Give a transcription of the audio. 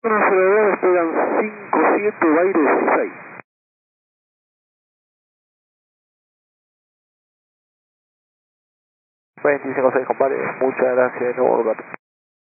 Los aceleradores pegan 57 Baires 6. 25-6, compadre. Muchas gracias de nuevo, Roberto.